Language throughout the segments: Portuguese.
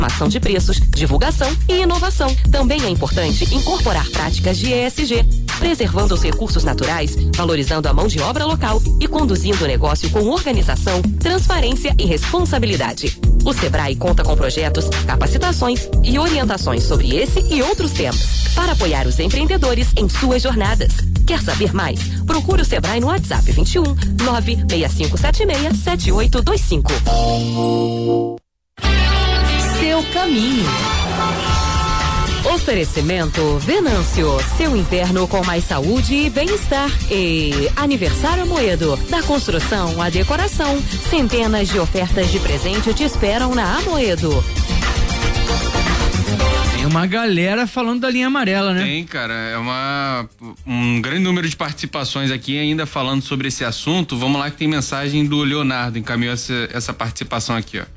Formação de preços, divulgação e inovação. Também é importante incorporar práticas de ESG, preservando os recursos naturais, valorizando a mão de obra local e conduzindo o negócio com organização, transparência e responsabilidade. O Sebrae conta com projetos, capacitações e orientações sobre esse e outros temas para apoiar os empreendedores em suas jornadas. Quer saber mais? Procure o Sebrae no WhatsApp 21 96576 7825. Seu caminho. Oferecimento Venâncio, seu inverno com mais saúde e bem-estar. E Aniversário Amoedo, da construção à decoração, centenas de ofertas de presente te esperam na Amoedo. Tem uma galera falando da linha amarela, né? Tem, cara, um grande número de participações aqui ainda falando sobre esse assunto. Vamos lá que tem mensagem do Leonardo, encaminhou essa participação aqui, ó.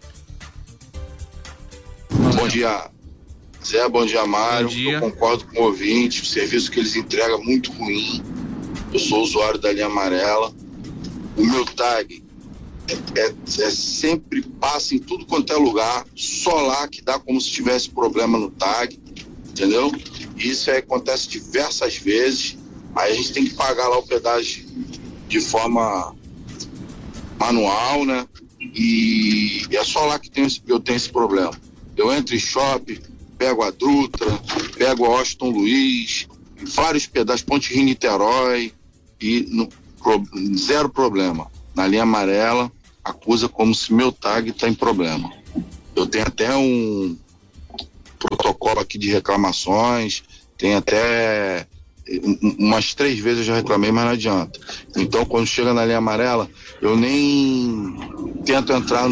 Bom dia, Zé, bom dia, Mário. Bom dia. Eu concordo com o ouvinte, o serviço que eles entregam é muito ruim. Eu sou usuário da linha amarela. O meu tag é sempre passa em tudo quanto é lugar, só lá que dá como se tivesse problema no tag, entendeu? Isso aí acontece diversas vezes. Aí a gente tem que pagar lá o pedágio de forma manual, né? E é só lá que eu tenho esse problema. Eu entro em shopping, pego a Dutra, pego a Washington Luiz, vários pedaços, Ponte Rio-Niterói, e zero problema. Na linha amarela, acusa como se meu tag está em problema. Eu tenho até um protocolo aqui de reclamações, tem até umas 3 vezes eu já reclamei, mas não adianta. Então, quando chega na linha amarela, eu nem tento entrar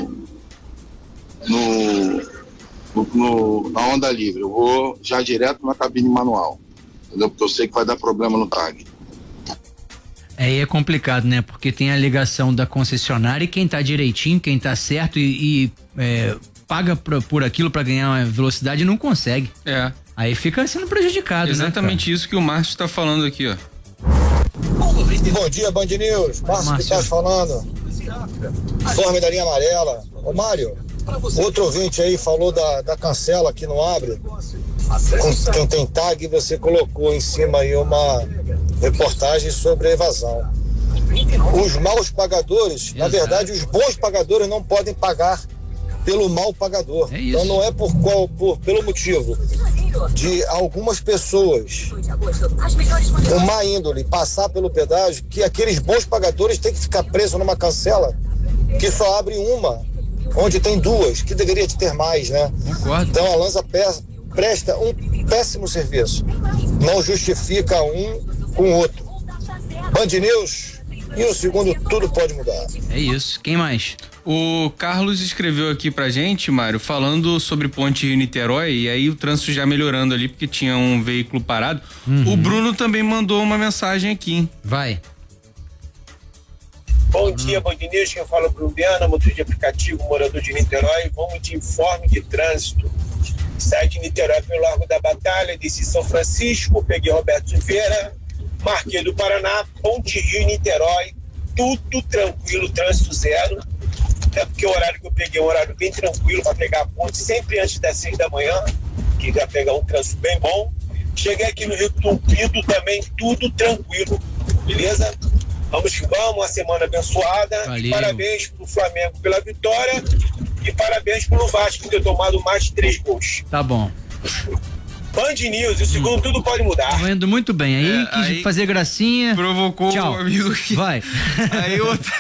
na onda livre, eu vou já direto na cabine manual, entendeu? Porque eu sei que vai dar problema no tag. Aí é complicado, né? Porque tem a ligação da concessionária e quem tá direitinho, quem tá certo e paga por aquilo pra ganhar uma velocidade não consegue. É. Aí fica sendo prejudicado, exatamente, né, isso que o Márcio tá falando aqui, ó. Bom dia, Band News. Márcio que tá falando. Informe da linha amarela. Ô, Mário, outro ouvinte aí falou da cancela que não abre. Quem tem tag, você colocou em cima aí uma reportagem sobre a evasão. Os maus pagadores, na verdade, os bons pagadores não podem pagar pelo mau pagador. Então não é pelo motivo de algumas pessoas com má índole passar pelo pedágio que aqueles bons pagadores têm que ficar presos numa cancela que só abre uma, onde tem 2, que deveria ter mais, né? Então a Lanza presta um péssimo serviço, não justifica um com o outro. Band News, e no segundo tudo pode mudar. É isso, quem mais? O Carlos escreveu aqui pra gente, Mário, falando sobre Ponte Rio-Niterói, e aí o trânsito já melhorando ali, porque tinha um veículo parado. O Bruno também mandou uma mensagem aqui, hein? Vai. Bom dia, Band News, quem fala é o Bruno Viana, motorista de aplicativo, morador de Niterói. Vamos de informe de trânsito. Saí de Niterói pelo Largo da Batalha, desci São Francisco, peguei Roberto Silveira, Marquês do Paraná, Ponte Rio e Niterói, tudo tranquilo, trânsito zero. Até porque o horário que eu peguei é um horário bem tranquilo para pegar a ponte, sempre antes das 6 da manhã, que vai pegar um trânsito bem bom. Cheguei aqui no Rio Tumpido também, tudo tranquilo, beleza? Vamos que vamos, uma semana abençoada. Valeu. E parabéns pro Flamengo pela vitória e parabéns pelo Vasco por ter tomado mais de 3 gols. Tá bom. Band News, o segundo tudo pode mudar. Tá indo muito bem. Aí quis aí fazer gracinha. Provocou Tchau. o amigo aqui. Vai. Aí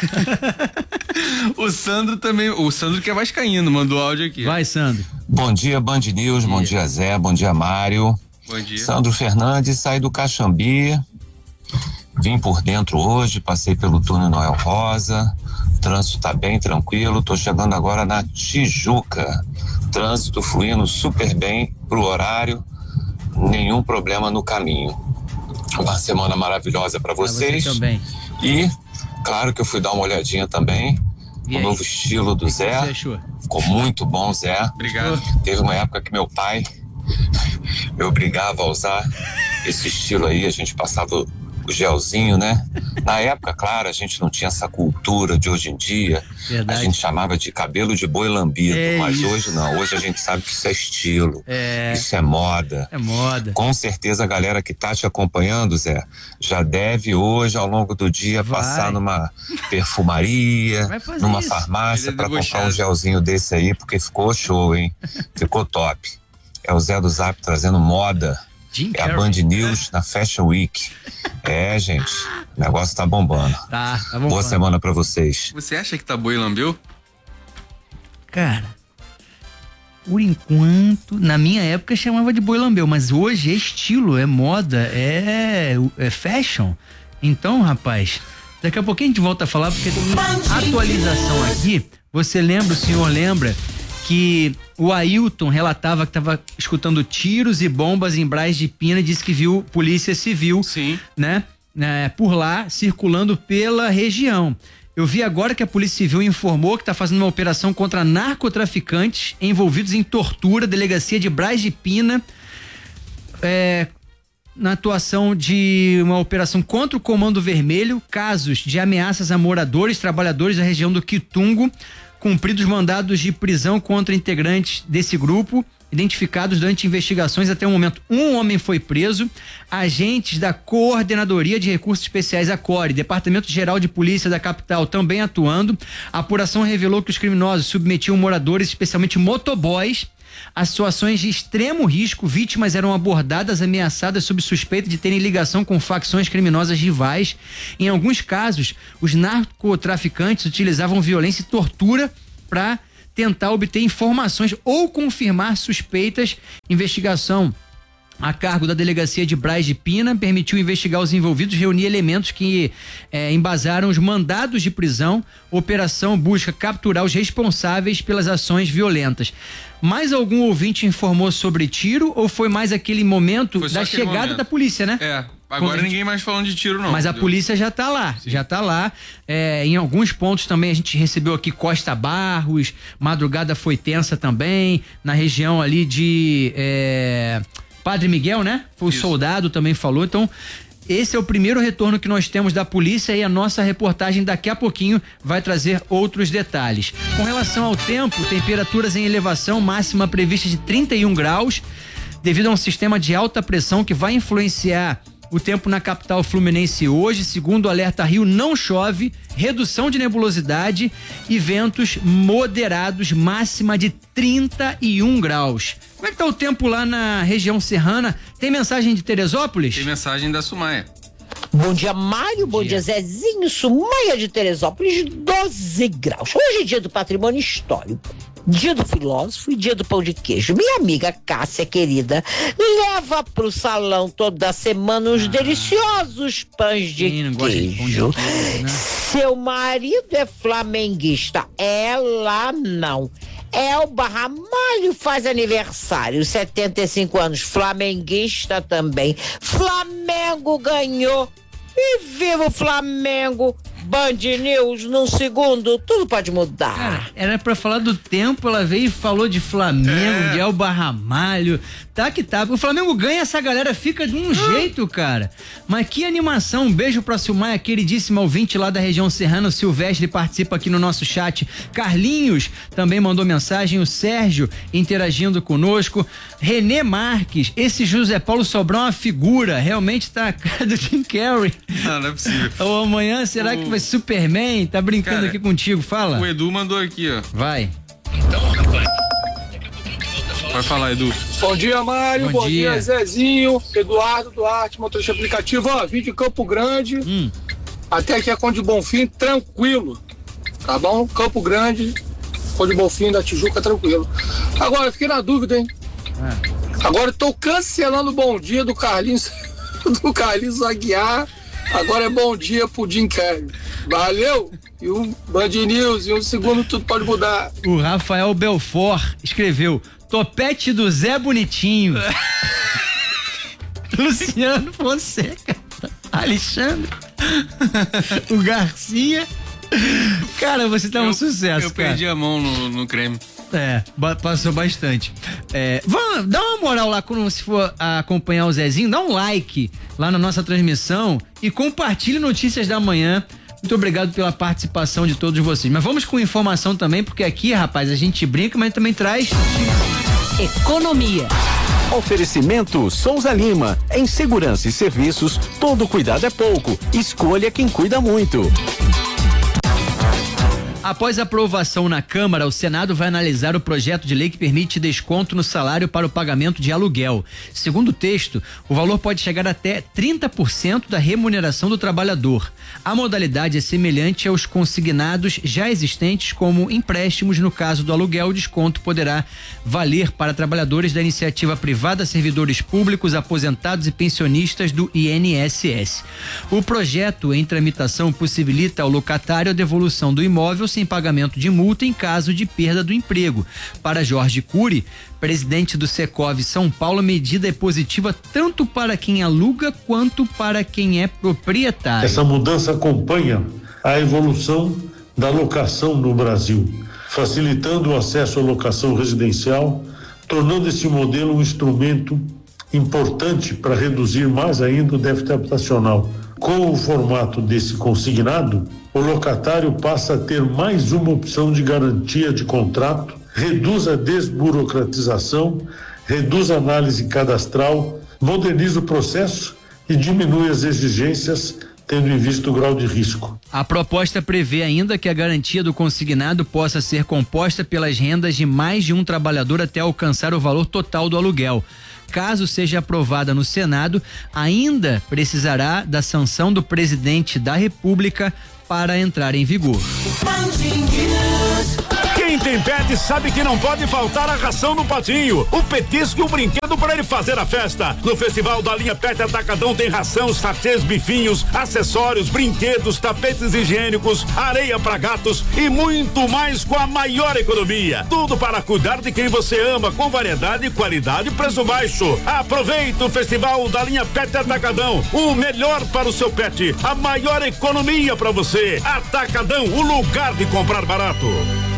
o Sandro também, o Sandro que é vascaíno, mandou áudio aqui. Vai, Sandro. Bom dia, Band News, bom dia, Zé, bom dia, Mário. Bom dia. Sandro Fernandes, saí do Caxambi, vim por dentro hoje, passei pelo túnel Noel Rosa, o trânsito tá bem tranquilo, tô chegando agora na Tijuca, trânsito fluindo super bem pro horário, nenhum problema no caminho. Uma semana maravilhosa para vocês. Você também. E claro que eu fui dar uma olhadinha também no novo estilo do Zé. Você achou? Ficou muito bom, Zé. Obrigado. Teve uma época que meu pai me obrigava a usar esse estilo aí, a gente passava o gelzinho, né? Na época, claro, a gente não tinha essa cultura de hoje em dia. Verdade. A gente chamava de cabelo de boi lambido, mas isso. Hoje não. Hoje a gente sabe que isso é estilo, isso é moda. É moda. Com certeza a galera que tá te acompanhando, Zé, já deve hoje, ao longo do dia, passar numa perfumaria, numa farmácia para comprar um gelzinho desse aí, porque ficou show, hein? Ficou top. É o Zé do Zap trazendo moda. É a Band News na Fashion Week. Gente, o negócio tá bombando. Tá bombando. Boa semana pra vocês. Você acha que tá boi lambeu? Cara, por enquanto, na minha época chamava de boi lambeu, mas hoje é estilo, é moda, é fashion. Então, rapaz, daqui a pouquinho a gente volta a falar, porque tem uma atualização aqui. Você lembra, o senhor lembra que o Ailton relatava que estava escutando tiros e bombas em Braz de Pina e disse que viu polícia civil, né, por lá, circulando pela região. Eu vi agora que a Polícia Civil informou que está fazendo uma operação contra narcotraficantes envolvidos em tortura, delegacia de Braz de Pina, na atuação de uma operação contra o Comando Vermelho, casos de ameaças a moradores, trabalhadores da região do Quitungo, cumpridos mandados de prisão contra integrantes desse grupo, identificados durante investigações até o momento. Um homem foi preso, agentes da Coordenadoria de Recursos Especiais, a CORE, Departamento Geral de Polícia da capital também atuando. A apuração revelou que os criminosos submetiam moradores, especialmente motoboys, a situações de extremo risco. Vítimas eram abordadas, ameaçadas sob suspeita de terem ligação com facções criminosas rivais. Em alguns casos, os narcotraficantes utilizavam violência e tortura para tentar obter informações ou confirmar suspeitas. Investigação a cargo da delegacia de Braz de Pina permitiu investigar os envolvidos, reunir elementos que embasaram os mandados de prisão. Operação busca capturar os responsáveis pelas ações violentas. Mais algum ouvinte informou sobre tiro ou foi mais aquele momento da chegada da polícia, né? Agora ninguém mais falando de tiro, não. Mas a polícia já tá lá, em alguns pontos também a gente recebeu aqui Costa Barros, madrugada foi tensa também, na região ali de Padre Miguel, né? Foi o soldado também falou. Então, esse é o primeiro retorno que nós temos da polícia e a nossa reportagem daqui a pouquinho vai trazer outros detalhes. Com relação ao tempo, temperaturas em elevação, máxima prevista de 31 graus, devido a um sistema de alta pressão que vai influenciar o tempo na capital fluminense hoje. Segundo o Alerta Rio, não chove, redução de nebulosidade e ventos moderados, máxima de 31 graus. Como é que tá o tempo lá na região serrana? Tem mensagem de Teresópolis? Tem mensagem da Sumaia. Bom dia, Mário. Bom dia, Zezinho. Sumaia de Teresópolis, 12 graus. Hoje é dia do patrimônio histórico, dia do filósofo e dia do pão de queijo. Minha amiga Cássia, querida, leva pro salão toda semana uns deliciosos pães de queijo. Seu marido é flamenguista, ela não. Elba Ramalho faz aniversário, 75 anos, flamenguista também. Flamengo ganhou e viva o Flamengo! Band News, num segundo, tudo pode mudar. Cara, era pra falar do tempo, ela veio e falou de Flamengo, de Elba Ramalho, tá que tá. O Flamengo ganha, essa galera fica de um jeito, cara. Mas que animação, um beijo pra Silmaia, queridíssima ouvinte lá da região serrana. O Silvestre participa aqui no nosso chat. Carlinhos também mandou mensagem, o Sérgio interagindo conosco. Renê Marques, esse José Paulo Sobral é uma figura, realmente tá a cara do Jim Carrey. Não é possível. Ou amanhã, será que vai Superman? Tá brincando, cara, aqui contigo, fala. O Edu mandou aqui, ó. Vai. Vai falar, Edu. Bom dia, Mário. Bom dia, Zezinho. Eduardo Duarte, motorista aplicativo. Ó, vim de Campo Grande. Até aqui é Conde Bonfim, tranquilo. Tá bom? Campo Grande, Conde Bonfim da Tijuca, tranquilo. Agora, fiquei na dúvida, hein? Agora eu tô cancelando o bom dia do Carlinhos Aguiar. Agora é bom dia pro Jim Carrey. Valeu! E um Band News, e um segundo tudo pode mudar. O Rafael Belfort escreveu: topete do Zé Bonitinho. Luciano Fonseca. Alexandre. O Garcia. Cara, você tá um sucesso, eu perdi a mão no creme. Passou bastante. Vamos dar uma moral lá quando você for acompanhar o Zezinho, dá um like lá na nossa transmissão e compartilhe Notícias da Manhã. Muito obrigado pela participação de todos vocês. Mas vamos com informação também, porque aqui, rapaz, a gente brinca, mas também traz economia. Oferecimento Souza Lima. Em segurança e serviços, todo cuidado é pouco. Escolha quem cuida muito. Após a aprovação na Câmara, o Senado vai analisar o projeto de lei que permite desconto no salário para o pagamento de aluguel. Segundo o texto, o valor pode chegar até 30% da remuneração do trabalhador. A modalidade é semelhante aos consignados já existentes, como empréstimos. No caso do aluguel, o desconto poderá valer para trabalhadores da iniciativa privada, servidores públicos, aposentados e pensionistas do INSS. O projeto em tramitação possibilita ao locatário a devolução do imóvel sem pagamento de multa em caso de perda do emprego. Para Jorge Cury, presidente do Secov São Paulo, a medida é positiva tanto para quem aluga quanto para quem é proprietário. Essa mudança acompanha a evolução da locação no Brasil, facilitando o acesso à locação residencial, tornando esse modelo um instrumento importante para reduzir mais ainda o déficit habitacional. Com o formato desse consignado, o locatário passa a ter mais uma opção de garantia de contrato, reduz a desburocratização, reduz a análise cadastral, moderniza o processo e diminui as exigências, tendo em vista o grau de risco. A proposta prevê ainda que a garantia do consignado possa ser composta pelas rendas de mais de um trabalhador até alcançar o valor total do aluguel. Caso seja aprovada no Senado, ainda precisará da sanção do presidente da República para entrar em vigor. Quem tem pet sabe que não pode faltar a ração no patinho, o petisco e o brinquedo para ele fazer a festa. No Festival da Linha Pet Atacadão tem ração, sachês, bifinhos, acessórios, brinquedos, tapetes higiênicos, areia para gatos e muito mais com a maior economia. Tudo para cuidar de quem você ama, com variedade, qualidade e preço baixo. Aproveita o Festival da Linha Pet Atacadão, o melhor para o seu pet, a maior economia para você. Atacadão, o lugar de comprar barato.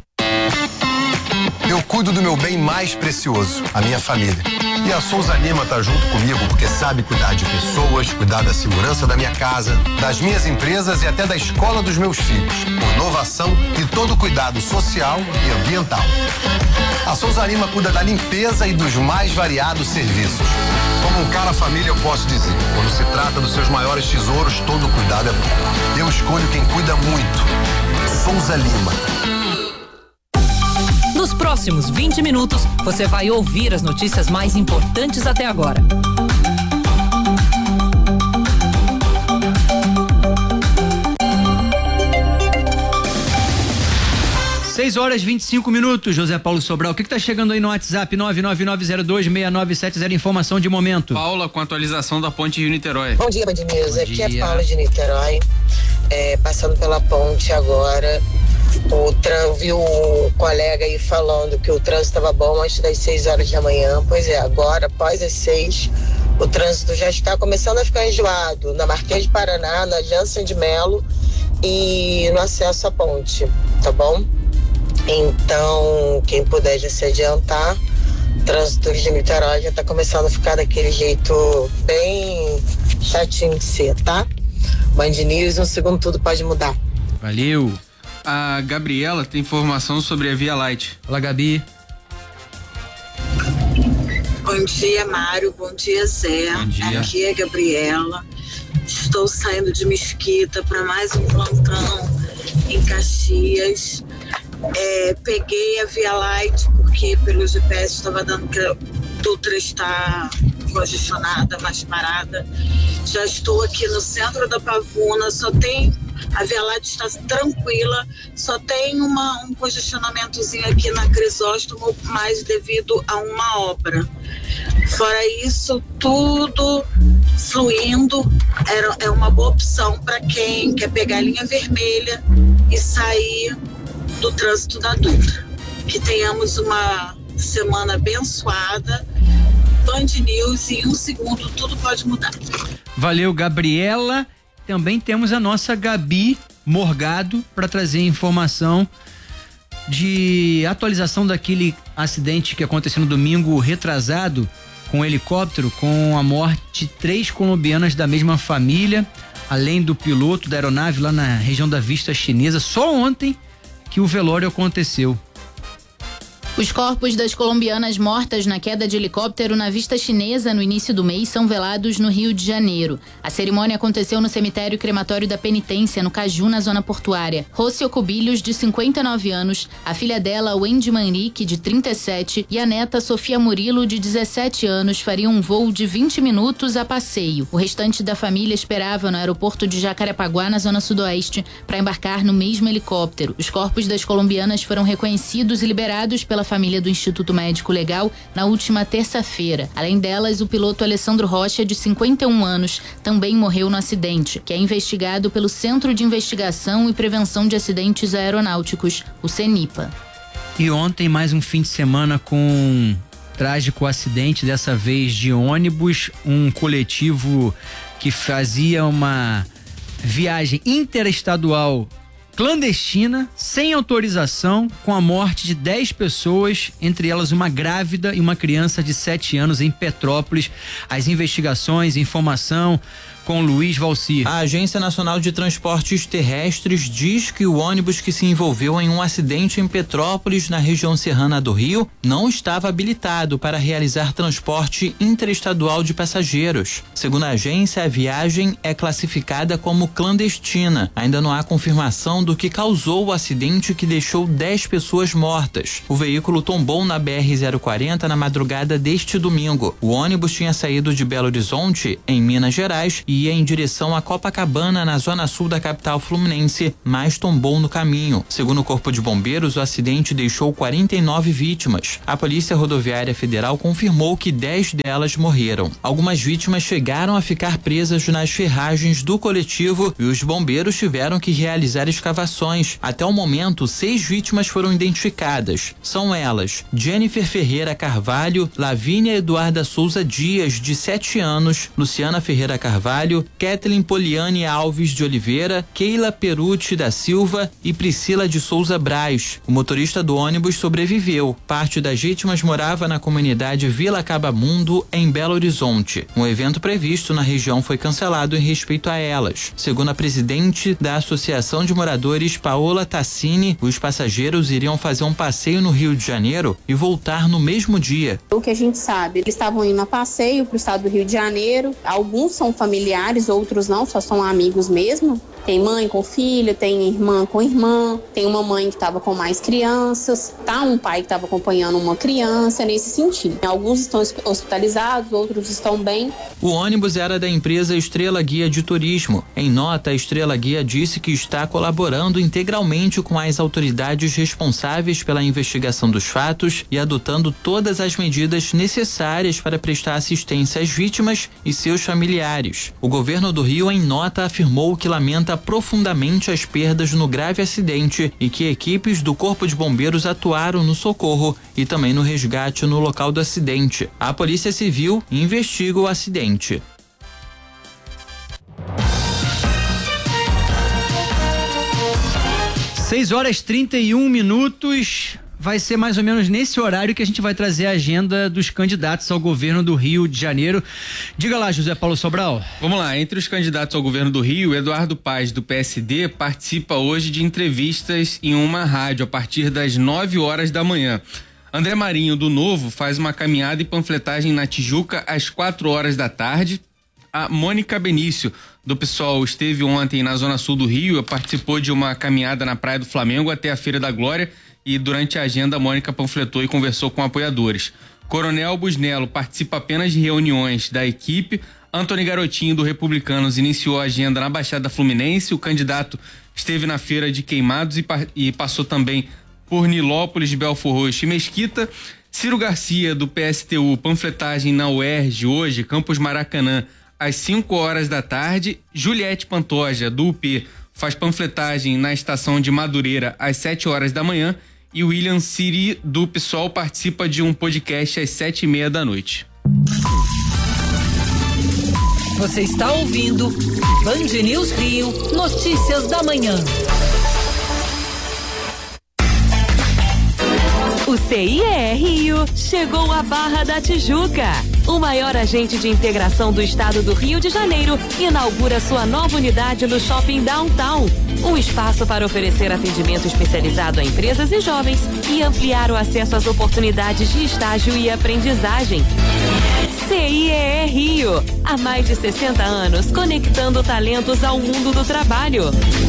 Eu cuido do meu bem mais precioso, a minha família. E a Souza Lima tá junto comigo porque sabe cuidar de pessoas, cuidar da segurança da minha casa, das minhas empresas e até da escola dos meus filhos. Com inovação e todo cuidado social e ambiental. A Souza Lima cuida da limpeza e dos mais variados serviços. Como um cara família, eu posso dizer, quando se trata dos seus maiores tesouros, todo cuidado é bom. Eu escolho quem cuida muito. Souza Lima. Nos próximos 20 minutos, você vai ouvir as notícias mais importantes até agora. Seis horas 25 minutos, José Paulo Sobral. O que tá chegando aí no WhatsApp? 999026970, informação de momento. Paula, com a atualização da ponte Rio-Niterói. Bom dia, Band News. Aqui é Paula de Niterói, passando pela ponte agora. Vi o colega aí falando que o trânsito estava bom antes das 6 horas da manhã. Pois é, agora, após as 6, o trânsito já está começando a ficar enjoado na Marquês de Paraná, na Jansen de Melo e no acesso à ponte, tá bom? Então, quem puder já se adiantar, o trânsito de Niterói já está começando a ficar daquele jeito bem chatinho de ser, tá? Band News, no segundo tudo pode mudar. Valeu! A Gabriela tem informação sobre a Via Light. Olá, Gabi. Bom dia, Mário. Bom dia, Zé. Bom dia. Aqui é a Gabriela. Estou saindo de Mesquita para mais um plantão em Caxias. Peguei a Via Light porque pelo GPS estava dando que a Dutra está congestionada, mais parada. Já estou aqui no centro da Pavuna, a Via Light está tranquila, só tem um congestionamentozinho aqui na Crisóstomo, mas devido a uma obra. Fora isso, tudo fluindo, é uma boa opção para quem quer pegar a linha vermelha e sair do trânsito da Dutra. Que tenhamos uma semana abençoada. Band News, em um segundo tudo pode mudar. Valeu, Gabriela. Também temos a nossa Gabi Morgado para trazer informação de atualização daquele acidente que aconteceu no domingo retrasado com um helicóptero, com a morte de 3 colombianas da mesma família, além do piloto da aeronave lá na região da Vista Chinesa. Só ontem que o velório aconteceu. Os corpos das colombianas mortas na queda de helicóptero na Vista Chinesa no início do mês são velados no Rio de Janeiro. A cerimônia aconteceu no cemitério crematório da Penitência, no Caju, na zona portuária. Rossi Ocubilhos, de 59 anos, a filha dela, Wendy Manrique, de 37, e a neta, Sofia Murilo, de 17 anos, fariam um voo de 20 minutos a passeio. O restante da família esperava no aeroporto de Jacarepaguá, na zona sudoeste, para embarcar no mesmo helicóptero. Os corpos das colombianas foram reconhecidos e liberados pela família do Instituto Médico Legal na última terça-feira. Além delas, o piloto Alessandro Rocha, de 51 anos, também morreu no acidente, que é investigado pelo Centro de Investigação e Prevenção de Acidentes Aeronáuticos, o CENIPA. E ontem, mais um fim de semana com trágico acidente, dessa vez de ônibus, um coletivo que fazia uma viagem interestadual clandestina, sem autorização, com a morte de 10 pessoas, entre elas uma grávida e uma criança de 7 anos em Petrópolis. As investigações, informação com Luiz Valci. A Agência Nacional de Transportes Terrestres diz que o ônibus que se envolveu em um acidente em Petrópolis, na região serrana do Rio, não estava habilitado para realizar transporte interestadual de passageiros. Segundo a agência, a viagem é classificada como clandestina. Ainda não há confirmação do que causou o acidente que deixou 10 pessoas mortas. O veículo tombou na BR-040 na madrugada deste domingo. O ônibus tinha saído de Belo Horizonte, em Minas Gerais, e ia em direção a Copacabana, na zona sul da capital fluminense, mas tombou no caminho. Segundo o Corpo de Bombeiros, o acidente deixou 49 vítimas. A Polícia Rodoviária Federal confirmou que 10 delas morreram. Algumas vítimas chegaram a ficar presas nas ferragens do coletivo e os bombeiros tiveram que realizar escavações. Até o momento, 6 vítimas foram identificadas. São elas: Jennifer Ferreira Carvalho, Lavínia Eduarda Souza Dias, de 7 anos, Luciana Ferreira Carvalho, Kathleen Poliane Alves de Oliveira, Keila Perucci da Silva e Priscila de Souza Braz. O motorista do ônibus sobreviveu. Parte das vítimas morava na comunidade Vila Cabamundo, em Belo Horizonte. Um evento previsto na região foi cancelado em respeito a elas. Segundo a presidente da Associação de Moradores, Paola Tassini, os passageiros iriam fazer um passeio no Rio de Janeiro e voltar no mesmo dia. O que a gente sabe, eles estavam indo a passeio para o estado do Rio de Janeiro. Alguns são familiares, outros não, só são amigos mesmo. Tem mãe com filho, tem irmã com irmã, tem uma mãe que estava com mais crianças, tá? Um pai que estava acompanhando uma criança, nesse sentido. Alguns estão hospitalizados, outros estão bem. O ônibus era da empresa Estrela Guia de Turismo. Em nota, a Estrela Guia disse que está colaborando integralmente com as autoridades responsáveis pela investigação dos fatos e adotando todas as medidas necessárias para prestar assistência às vítimas e seus familiares. O governo do Rio, em nota, afirmou que lamenta profundamente as perdas no grave acidente e que equipes do Corpo de Bombeiros atuaram no socorro e também no resgate no local do acidente. A Polícia Civil investiga o acidente. Seis horas 31 minutos. Vai ser mais ou menos nesse horário que a gente vai trazer a agenda dos candidatos ao governo do Rio de Janeiro. Diga lá, José Paulo Sobral. Vamos lá, entre os candidatos ao governo do Rio, Eduardo Paz, do PSD, participa hoje de entrevistas em uma rádio a partir das 9 horas da manhã. André Marinho, do Novo, faz uma caminhada e panfletagem na Tijuca às 4 horas da tarde. A Mônica Benício, do PSOL, esteve ontem na zona sul do Rio, participou de uma caminhada na Praia do Flamengo até a Feira da Glória e durante a agenda a Mônica panfletou e conversou com apoiadores. Coronel Busnello participa apenas de reuniões da equipe. Antony Garotinho, do Republicanos, iniciou a agenda na Baixada Fluminense. O candidato esteve na Feira de Queimados e passou também por Nilópolis, Belfor Roxo e Mesquita. Ciro Garcia, do PSTU, panfletagem na UERJ hoje, Campus Maracanã, às 5 horas da tarde. Juliette Pantoja, do UP, faz panfletagem na estação de Madureira às 7 horas da manhã. E William Siri, do PSOL, participa de um podcast às 7h30 da noite. Você está ouvindo Band News Rio, notícias da manhã. CIER Rio chegou à Barra da Tijuca. O maior agente de integração do estado do Rio de Janeiro inaugura sua nova unidade no Shopping Downtown. Um espaço para oferecer atendimento especializado a empresas e jovens e ampliar o acesso às oportunidades de estágio e aprendizagem. CIER Rio, há mais de 60 anos conectando talentos ao mundo do trabalho.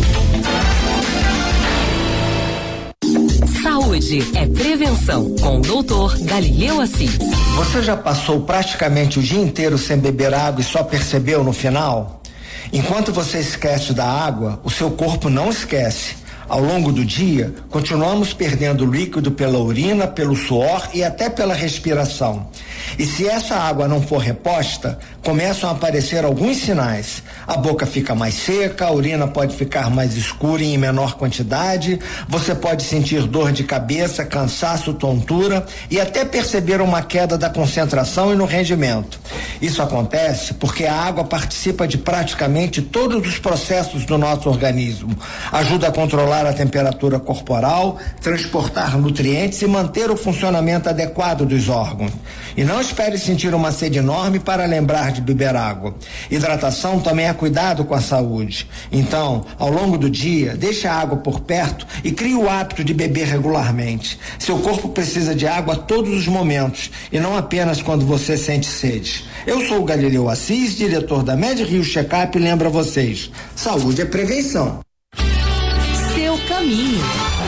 Saúde é prevenção, com o Dr. Galileu Assis. Você já passou praticamente o dia inteiro sem beber água e só percebeu no final? Enquanto você esquece da água, o seu corpo não esquece. Ao longo do dia, continuamos perdendo líquido pela urina, pelo suor e até pela respiração. E se essa água não for reposta, começam a aparecer alguns sinais. A boca fica mais seca, a urina pode ficar mais escura e em menor quantidade, você pode sentir dor de cabeça, cansaço, tontura e até perceber uma queda da concentração e no rendimento. Isso acontece porque a água participa de praticamente todos os processos do nosso organismo. Ajuda a controlar a temperatura corporal, transportar nutrientes e manter o funcionamento adequado dos órgãos. E não espere sentir uma sede enorme para lembrar de beber água. Hidratação também é cuidado com a saúde. Então, ao longo do dia, deixe a água por perto e crie o hábito de beber regularmente. Seu corpo precisa de água a todos os momentos e não apenas quando você sente sede. Eu sou o Galileu Assis, diretor da Med Rio Checkup, e lembro a vocês, saúde é prevenção. Seu caminho.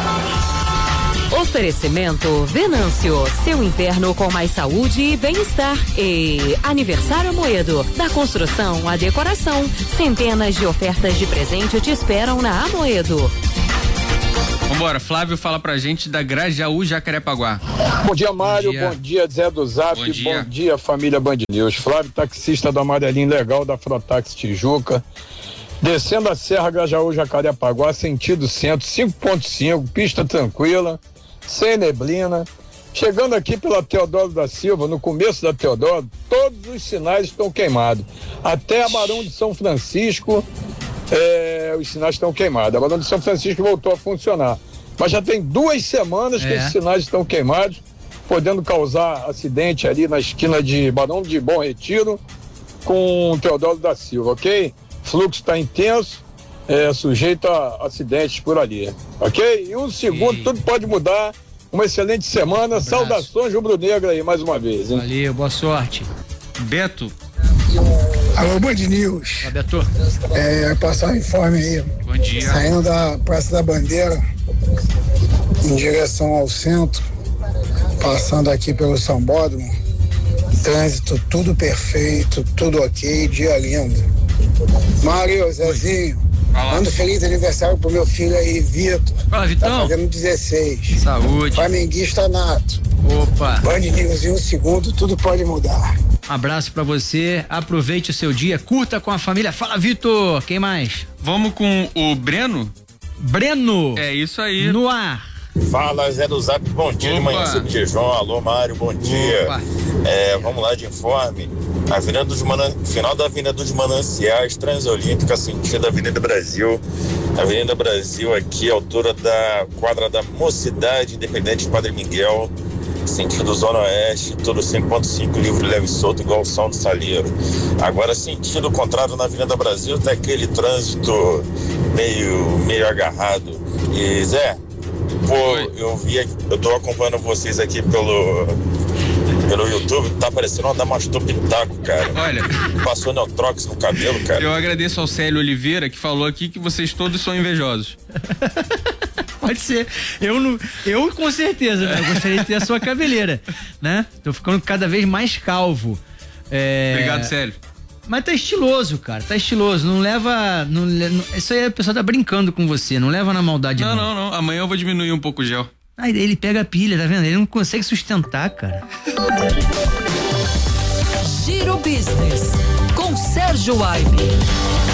Oferecimento Venâncio, seu inverno com mais saúde e bem-estar. E Aniversário Amoedo, da construção à decoração, centenas de ofertas de presente te esperam na Amoedo. Vambora, Flávio fala pra gente da Grajaú Jacarepaguá. Bom dia, Mário, bom dia, Zé do Zap, bom dia, família Band News. Flávio, taxista do Amarelinho Legal da Frotax Tijuca. Descendo a Serra Grajaú Jacarepaguá, sentido centro, 5.5, pista tranquila, sem neblina. Chegando aqui pela Teodoro da Silva, no começo da Teodoro, todos os sinais estão queimados. Até a Barão de São Francisco, os sinais estão queimados. A Barão de São Francisco voltou a funcionar. Mas já tem 2 semanas que esses sinais estão queimados, podendo causar acidente ali na esquina de Barão de Bom Retiro com Teodoro da Silva, ok? Fluxo está intenso, sujeito a acidentes por ali, ok? E um segundo, tudo pode mudar. Uma excelente semana, saudações rubro-negra aí mais uma vez, hein? Valeu, boa sorte. Beto. Alô, Band News. Olá, Beto. Passar o informe aí. Bom dia. Saindo da Praça da Bandeira, em direção ao centro, passando aqui pelo Sambódromo, trânsito tudo perfeito, tudo ok, dia lindo. Mário, Zezinho, manda feliz aniversário pro meu filho aí, Vitor. Fala, Vitão. Tá fazendo 16. Saúde. Flamenguista nato. Opa. Band News em um segundo, tudo pode mudar. Abraço pra você, aproveite o seu dia, curta com a família. Fala, Vitor, quem mais? Vamos com o Breno? Breno. É isso aí. No ar. Fala, Zé do Zap, bom dia. Opa. De manhã, sobre Tijão. Alô, Mário, bom dia. Vamos lá de informe. Final da Avenida dos Mananciais, Transolímpica, sentido Avenida Brasil. Avenida Brasil aqui, altura da quadra da Mocidade, Independente Padre Miguel, sentido Zona Oeste, tudo 5.5, livre, leve e solto, igual o São do Salheiro. Agora, sentido contrário na Avenida Brasil, tá aquele trânsito meio agarrado. E, Zé, eu tô acompanhando vocês aqui pelo YouTube, tá parecendo uma Damastor Pitaco, cara. Olha, passou Neutrox no cabelo, cara. Eu agradeço ao Célio Oliveira, que falou aqui que vocês todos são invejosos. Pode ser. Eu com certeza, né? Eu gostaria de ter a sua cabeleira, né? Tô ficando cada vez mais calvo. Obrigado, Célio. Mas tá estiloso, cara, tá estiloso. Não leva. Isso aí a pessoa tá brincando com você, não leva na maldade. Não. Amanhã eu vou diminuir um pouco o gel. Aí ele pega a pilha, tá vendo? Ele não consegue sustentar, cara. Giro Business, com Sérgio Aibe.